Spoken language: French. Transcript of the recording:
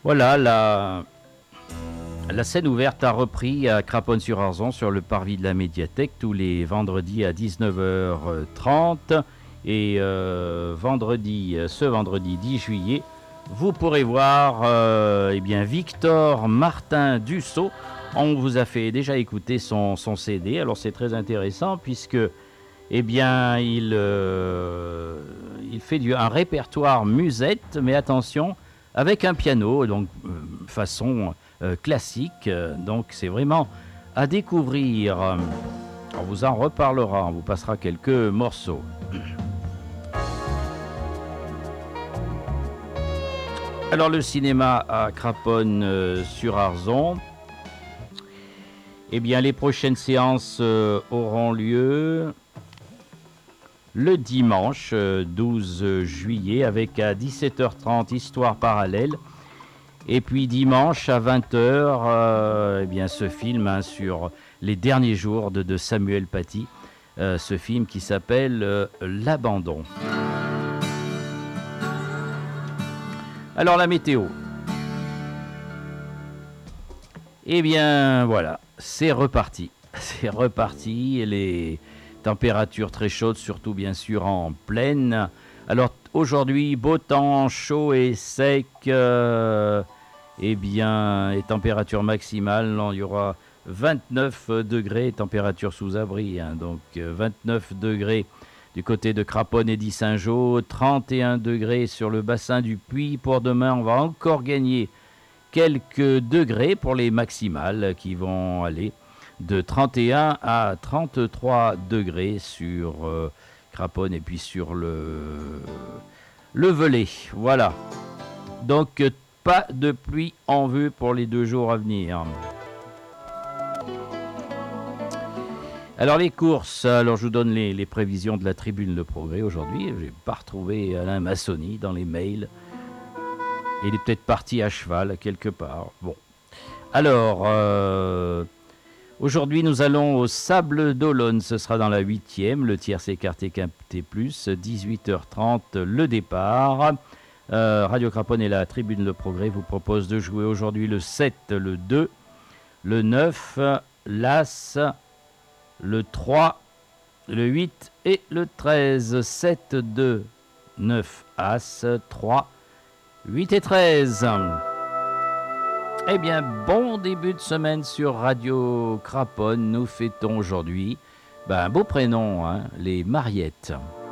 Voilà, la scène ouverte a repris à Craponne-sur-Arzon sur le parvis de la médiathèque tous les vendredis à 19h30 et ce vendredi 10 juillet, vous pourrez voir Victor Martin Dussault. On vous a fait déjà écouter son CD, alors c'est très intéressant puisque il fait un répertoire musette, mais attention, avec un piano, donc façon classique. Donc c'est vraiment à découvrir. On vous en reparlera, on vous passera quelques morceaux. Alors le cinéma à Craponne-sur-Arzon, les prochaines séances auront lieu le dimanche 12 juillet avec à 17h30 Histoire parallèle. Et puis dimanche à 20h, ce film sur les derniers jours de Samuel Paty, ce film qui s'appelle L'Abandon. Alors la météo. Voilà, c'est reparti. C'est reparti, les températures très chaudes, surtout bien sûr en plaine. Alors aujourd'hui, beau temps, chaud et sec, et température maximale, il y aura 29 degrés, température sous abri, donc 29 degrés du côté de Craponne et d'Issingeau, 31 degrés sur le bassin du Puy. Pour demain, on va encore gagner quelques degrés pour les maximales qui vont aller de 31 à 33 degrés sur Craponne et puis sur le Velay. Voilà. Donc, pas de pluie en vue pour les 2 jours à venir. Alors les courses, je vous donne les prévisions de la Tribune Le Progrès aujourd'hui. Je n'ai pas retrouvé Alain Massoni dans les mails. Il est peut-être parti à cheval quelque part. Bon. Alors, aujourd'hui nous allons au Sable d'Olonne. Ce sera dans la 8e, le tierce écarté quinté plus, 18h30 le départ. Radio Craponne et la Tribune Le Progrès vous proposent de jouer aujourd'hui le 7, le 2, le 9, l'As, le 3, le 8 et le 13. 7, 2, 9, As, 3, 8 et 13. Bon début de semaine sur Radio Craponne. Nous fêtons aujourd'hui un beau prénom, les Mariettes.